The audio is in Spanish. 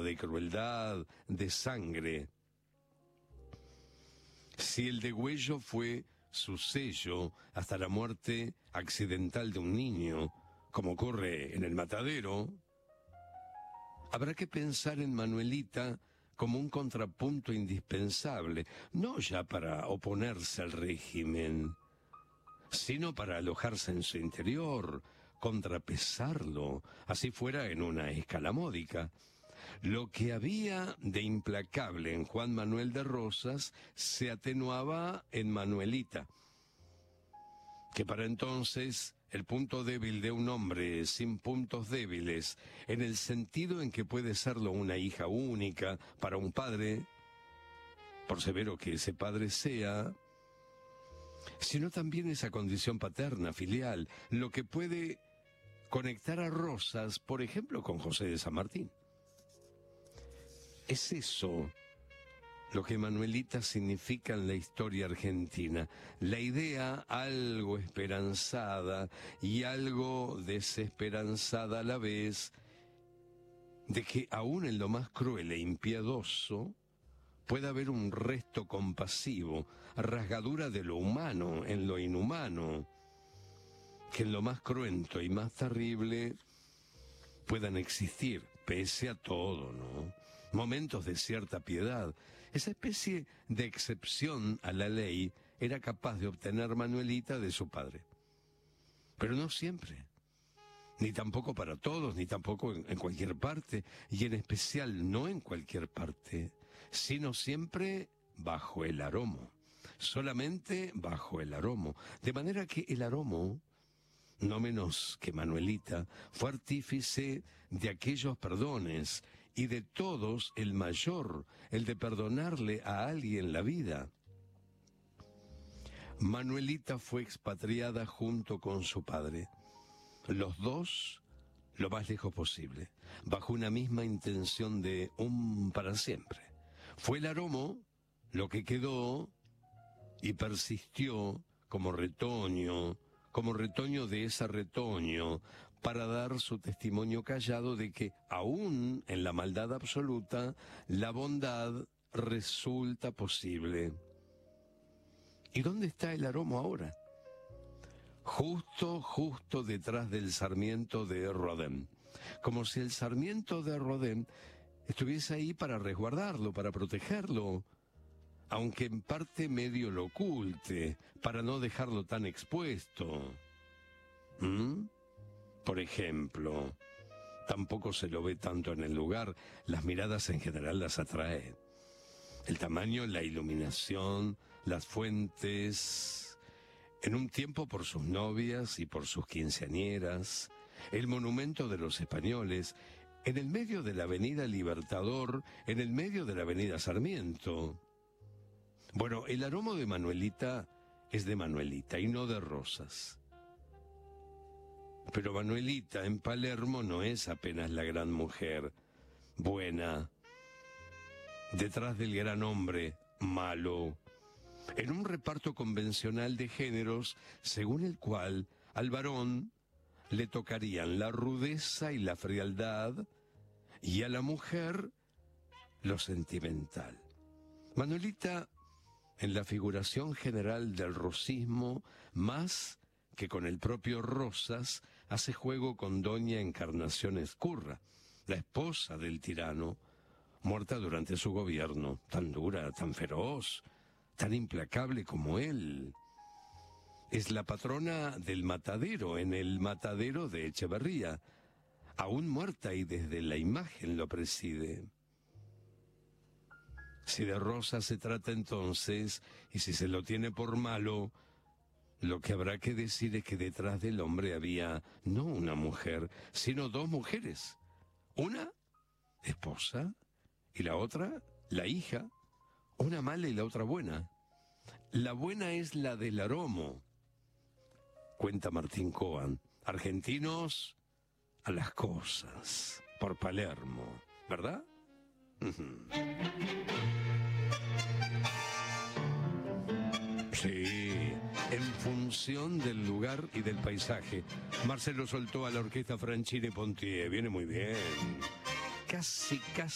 de crueldad, de sangre. Si el degüello fue su sello hasta la muerte accidental de un niño, como ocurre en el matadero, habrá que pensar en Manuelita como un contrapunto indispensable, no ya para oponerse al régimen, sino para alojarse en su interior, contrapesarlo, así fuera en una escala módica. Lo que había de implacable en Juan Manuel de Rosas se atenuaba en Manuelita, que para entonces el punto débil de un hombre sin puntos débiles, en el sentido en que puede serlo una hija única para un padre, por severo que ese padre sea, sino también esa condición paterna, filial, lo que puede conectar a Rosas, por ejemplo, con José de San Martín. Es eso lo que Manuelita significa en la historia argentina, la idea algo esperanzada y algo desesperanzada a la vez, de que aún en lo más cruel e impiedoso puede haber un resto compasivo, rasgadura de lo humano en lo inhumano, que en lo más cruento y más terrible puedan existir, pese a todo, ¿no? Momentos de cierta piedad. Esa especie de excepción a la ley era capaz de obtener Manuelita de su padre. Pero no siempre, ni tampoco para todos, ni tampoco en cualquier parte, y en especial no en cualquier parte, sino siempre bajo el aromo, solamente bajo el aromo. De manera que el aromo, no menos que Manuelita, fue artífice de aquellos perdones, y de todos el mayor, el de perdonarle a alguien la vida. Manuelita fue expatriada junto con su padre, los dos lo más lejos posible, bajo una misma intención de un para siempre. Fue el aromo lo que quedó y persistió como retoño de ese retoño, para dar su testimonio callado de que, aún en la maldad absoluta, la bondad resulta posible. ¿Y dónde está el aromo ahora? Justo detrás del sarmiento de Rodin. Como si el sarmiento de Rodin estuviese ahí para resguardarlo, para protegerlo, aunque en parte medio lo oculte, para no dejarlo tan expuesto. Por ejemplo, tampoco se lo ve tanto en el lugar, las miradas en general las atrae. El tamaño, la iluminación, las fuentes, en un tiempo por sus novias y por sus quinceañeras, el monumento de los españoles, en el medio de la avenida Libertador, en el medio de la avenida Sarmiento. Bueno, el aroma de Manuelita es de Manuelita y no de Rosas. Pero Manuelita en Palermo no es apenas la gran mujer, buena, detrás del gran hombre, malo, en un reparto convencional de géneros según el cual al varón le tocarían la rudeza y la frialdad y a la mujer lo sentimental. Manuelita, en la figuración general del rosismo, más que con el propio Rosas, hace juego con doña Encarnación Ezcurra, la esposa del tirano, muerta durante su gobierno, tan dura, tan feroz, tan implacable como él. Es la patrona del matadero, en el matadero de Echeverría, aún muerta y desde la imagen lo preside. Si de Rosas se trata entonces, y si se lo tiene por malo, lo que habrá que decir es que detrás del hombre había no una mujer, sino dos mujeres. Una, esposa, y la otra, la hija. Una mala y la otra buena. La buena es la del aromo, cuenta Martín Coan. Argentinos a las cosas, por Palermo, ¿verdad? Sí, en función del lugar y del paisaje. Marcelo soltó a la orquesta Franchini Pontier, viene muy bien. Casi